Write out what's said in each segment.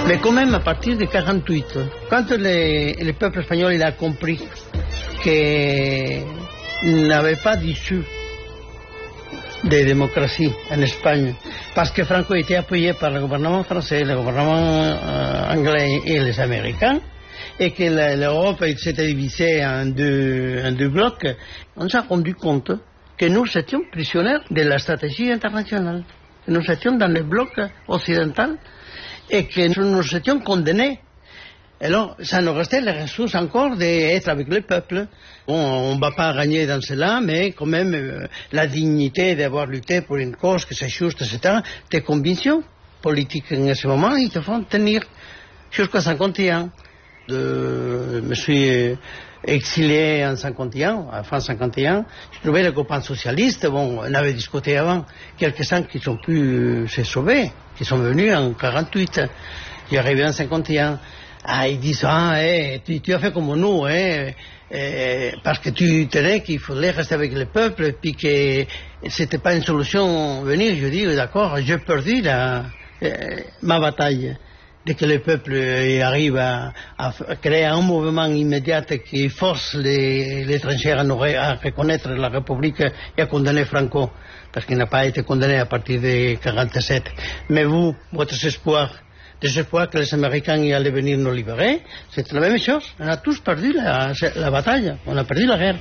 Mais quand même, à partir de 48, quand le peuple espagnol il a compris qu'il n'avait pas d'issue de démocratie en Espagne, parce que Franco était appuyé par le gouvernement français, le gouvernement anglais et les Américains, et que l'Europe s'était divisée en deux blocs, on s'est rendu compte que nous étions prisonniers de la stratégie internationale, que nous étions dans le bloc occidental et que nous étions condamnés. Alors, ça nous restait la ressource encore d'être avec le peuple. Bon, on ne va pas gagner dans cela, mais quand même, la dignité d'avoir lutté pour une cause que c'est juste, etc., tes convictions politiques en ce moment, ils te font tenir jusqu'à 51. Je me suis exilé en 51, à fin 51. Je trouvais les copains socialistes, bon, on avait discuté avant, quelques-uns qui ont pu se sauver, qui sont venus en 48. J'ai arrivé en 51. Ah, ils disent, tu as fait comme nous, parce que tu tenais qu'il fallait rester avec le peuple, et puis que c'était pas une solution venir. Je dis, d'accord, j'ai perdu ma bataille. Dès que le peuple arrive à créer un mouvement immédiat qui force les étrangers à reconnaître la République et à condamner Franco, parce qu'il n'a pas été condamné à partir de 47. Mais vous, votre espoir que les Américains allaient venir nous libérer, c'est la même chose. On a tous perdu la bataille, on a perdu la guerre.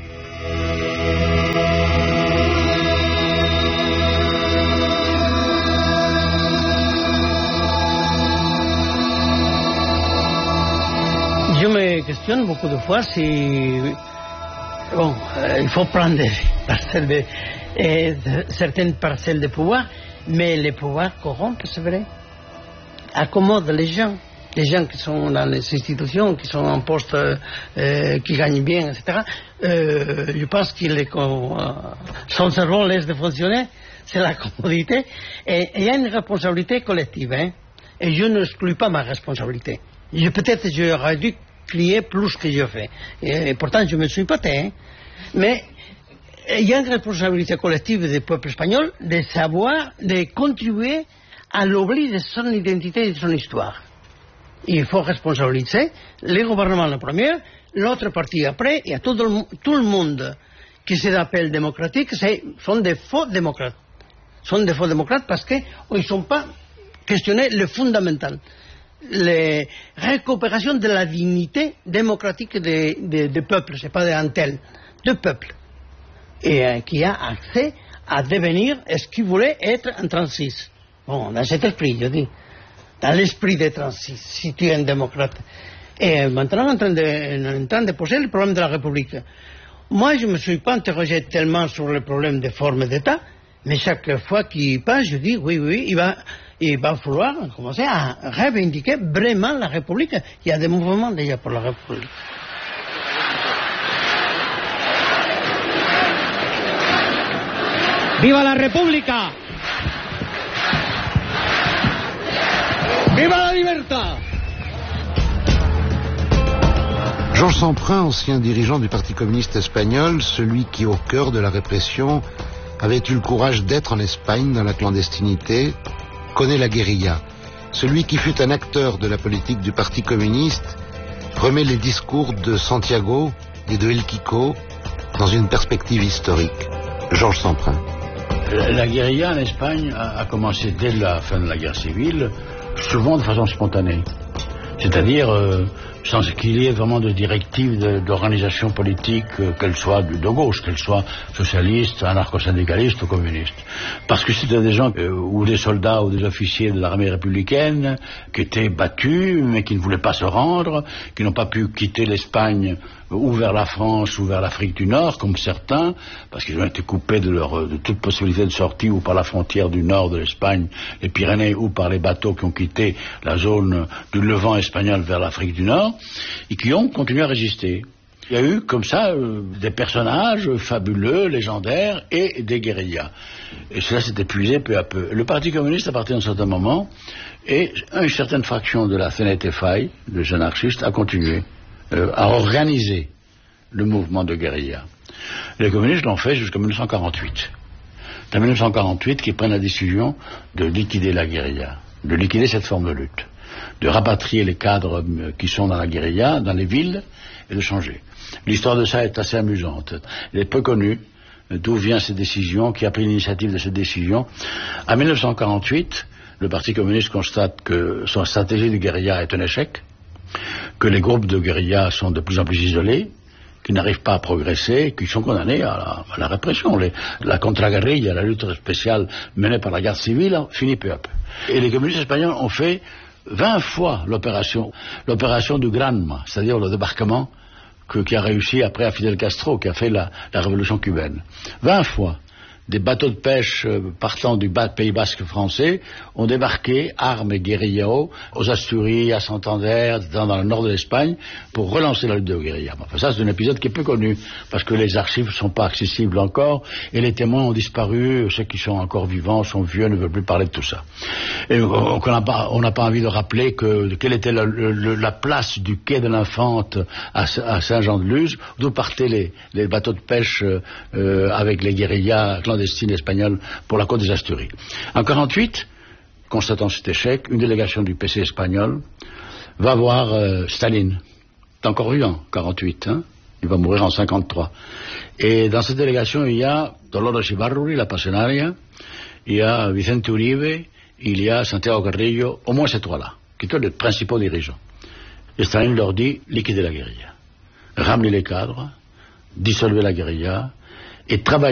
Je me questionne beaucoup de fois si il faut prendre certaines parcelles de pouvoir, mais les pouvoirs corrompent, c'est vrai. Accommodent les gens qui sont dans les institutions, qui sont en poste, qui gagnent bien, etc. Je pense que son cerveau laisse de fonctionner, c'est la commodité, et il y a une responsabilité collective, et je n'exclus pas ma responsabilité. Peut-être j'aurais dû crier plus que je fais, et pourtant je me suis battu, mais il y a une responsabilité collective du peuple espagnol de savoir, de contribuer à l'oubli de son identité et de son histoire. Il faut responsabiliser le gouvernement le premier, l'autre partie après, et à tout le monde qui s'appelle démocratique sont des faux démocrates. Sont des faux démocrates parce qu'ils ne sont pas questionnés le fondamental. La récupération de la dignité démocratique des peuples, ce n'est pas d'un tel, de peuple, et qui a accès à devenir ce qu'il voulait être en 36. Bon, dans cet esprit, je dis, dans l'esprit de 36, si tu es un démocrate. Et maintenant, en train de poser le problème de la République. Moi, je ne me suis pas interrogé tellement sur le problème des formes d'État, mais chaque fois qu'il passe, je dis, oui, il va falloir commencer à revendiquer vraiment la République. Il y a des mouvements déjà pour la République. ¡Viva la República! ¡Viva la libertad! Georges Semprin, ancien dirigeant du Parti communiste espagnol, celui qui, au cœur de la répression, avait eu le courage d'être en Espagne dans la clandestinité, connaît la guérilla. Celui qui fut un acteur de la politique du Parti communiste remet les discours de Santiago et de El Kiko dans une perspective historique. Georges Semprin. La guérilla en Espagne a commencé dès la fin de la guerre civile, souvent de façon spontanée. C'est-à-dire sans qu'il y ait vraiment de directives d'organisation politique, qu'elle soit de gauche, qu'elle soit socialiste, anarcho-syndicaliste ou communiste. Parce que c'était des gens, ou des soldats ou des officiers de l'armée républicaine, qui étaient battus, mais qui ne voulaient pas se rendre, qui n'ont pas pu quitter l'Espagne ou vers la France ou vers l'Afrique du Nord, comme certains, parce qu'ils ont été coupés de toute possibilité de sortie, ou par la frontière du nord de l'Espagne, les Pyrénées, ou par les bateaux qui ont quitté la zone du Levant espagnol vers l'Afrique du Nord, et qui ont continué à résister. Il y a eu comme ça des personnages fabuleux, légendaires, et des guérillas. Et cela s'est épuisé peu à peu. Le Parti communiste, à partir d'un certain moment, et une certaine fraction de la CNT-FAI, des anarchistes, a continué à organiser le mouvement de guérilla. Les communistes l'ont fait jusqu'en 1948. C'est en 1948 qu'ils prennent la décision de liquider la guérilla. de liquider cette forme de lutte, de rapatrier les cadres qui sont dans la guérilla, dans les villes, et de changer. L'histoire de ça est assez amusante. Elle est peu connue, d'où vient cette décision, qui a pris l'initiative de cette décision. En 1948, le Parti communiste constate que son stratégie de guérilla est un échec, que les groupes de guérilla sont de plus en plus isolés, qui n'arrivent pas à progresser, qui sont condamnés à la répression. La contre-guérilla, la lutte spéciale menée par la garde civile, finit peu à peu. Et les communistes espagnols ont fait 20 fois l'opération du Granma, c'est-à-dire le débarquement qui a réussi après à Fidel Castro, qui a fait la révolution cubaine. 20 fois. Des bateaux de pêche partant du Pays Basque français ont débarqué, armes et guérilla aux Asturies, à Santander, dans le nord de l'Espagne, pour relancer la lutte de guérilla. Enfin, ça, c'est un épisode qui est peu connu, parce que les archives ne sont pas accessibles encore, et les témoins ont disparu, ceux qui sont encore vivants sont vieux, ne veulent plus parler de tout ça. Et on n'a pas envie de rappeler quelle était la place du quai de l'Infante à Saint-Jean-de-Luz, d'où partaient les bateaux de pêche avec les guérillas clandestines espagnole pour la côte des Asturies. En 1948, constatant cet échec, une délégation du PC espagnol va voir Staline. C'est encore vivant, 1948, hein? Il va mourir en 1953. Et dans cette délégation, il y a Dolores Ibarruri, la Pasionaria, il y a Vicente Uribe, il y a Santiago Carrillo, au moins ces trois-là, qui sont les principaux dirigeants. Et Staline leur dit, liquidez la guérilla, ramenez les cadres, dissolvez la guérilla, et travaillez